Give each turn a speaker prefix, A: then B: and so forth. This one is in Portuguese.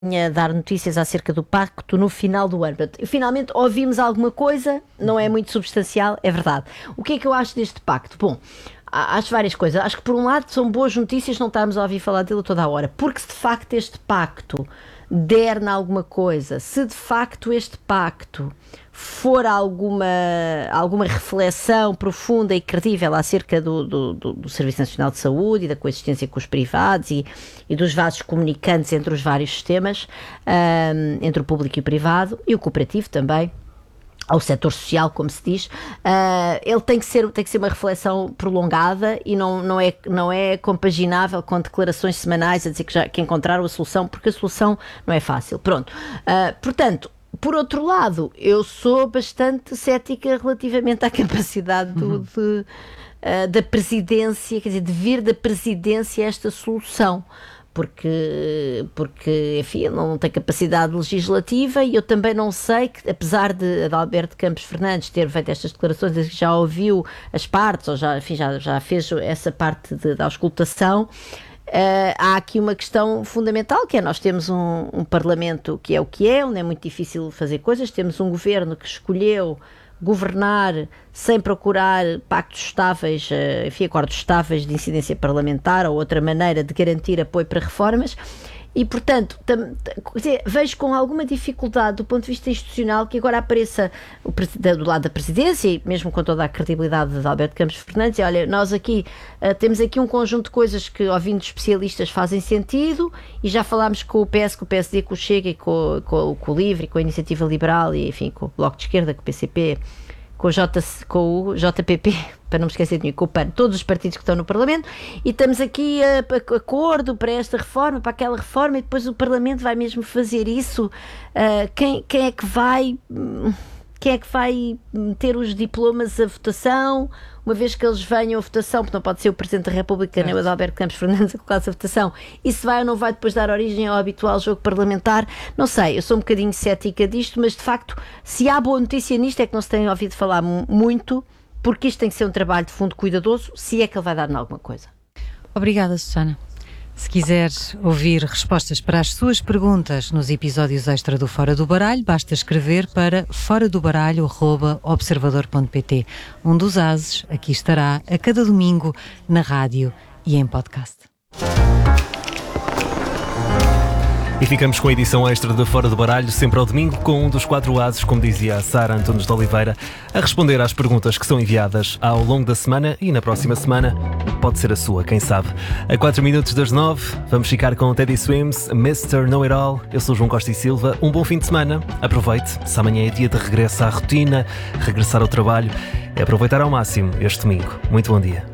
A: a dar notícias acerca do pacto no final do ano. Portanto, finalmente ouvimos alguma coisa, não é muito substancial, é verdade. O que é que eu acho deste pacto? Bom, acho várias coisas. Acho que, por um lado, são boas notícias não estarmos a ouvir falar dele toda a hora, porque se de facto este pacto der na alguma coisa, se de facto este pacto for alguma reflexão profunda e credível acerca do Serviço Nacional de Saúde e da coexistência com os privados e dos vasos comunicantes entre os vários sistemas, entre o público e o privado, e o cooperativo também, ao setor social, como se diz, ele tem que ser uma reflexão prolongada e não é compaginável com declarações semanais a dizer que encontraram a solução, porque a solução não é fácil. Pronto. Portanto, por outro lado, eu sou bastante cética relativamente à capacidade da presidência, quer dizer, de vir da presidência esta solução. Porque enfim, ele não tem capacidade legislativa e eu também não sei que, apesar de Adalberto Campos Fernandes ter feito estas declarações, que já ouviu as partes, ou já fez essa parte da auscultação, há aqui uma questão fundamental, que é: nós temos um Parlamento que é o que é, onde é muito difícil fazer coisas, temos um governo que escolheu governar sem procurar pactos estáveis, enfim, acordos estáveis de incidência parlamentar ou outra maneira de garantir apoio para reformas, e portanto vejo com alguma dificuldade do ponto de vista institucional que agora apareça do lado da presidência, e mesmo com toda a credibilidade de Adalberto Campos Fernandes, e olha, nós aqui temos aqui um conjunto de coisas que, ouvindo especialistas, fazem sentido, e já falámos com o PS, com o PSD, com o Chega e com o LIVRE, com a Iniciativa Liberal e, enfim, com o Bloco de Esquerda, com o PCP, com o JPP, para não me esquecer de nenhum, com o PAN, todos os partidos que estão no Parlamento, e estamos aqui a acordo para esta reforma, para aquela reforma, e depois o Parlamento vai mesmo fazer isso. Quem é que vai ter os diplomas à votação, uma vez que eles venham à votação, porque não pode ser o Presidente da República nem o Adalberto Campos Fernandes a colocar-se à votação, e se vai ou não vai depois dar origem ao habitual jogo parlamentar? Não sei, eu sou um bocadinho cética disto, mas de facto, se há boa notícia nisto, é que não se tem ouvido falar muito, porque isto tem que ser um trabalho de fundo cuidadoso, se é que ele vai dar em alguma coisa.
B: Obrigada, Susana. Se quiser ouvir respostas para as suas perguntas nos episódios extra do Fora do Baralho, basta escrever para foradobaralho@observador.pt. Um dos ases aqui estará a cada domingo na rádio e em podcast.
C: E ficamos com a edição extra de Fora do Baralho, sempre ao domingo, com um dos 4 ases, como dizia a Sara Antunes de Oliveira, a responder às perguntas que são enviadas ao longo da semana, e na próxima semana pode ser a sua, quem sabe. A 4 minutos das 9, vamos ficar com Teddy Swims, Mr. Know It All. Eu sou João Costa e Silva. Um bom fim de semana. Aproveite, se amanhã é dia de regresso à rotina, regressar ao trabalho, é aproveitar ao máximo este domingo. Muito bom dia.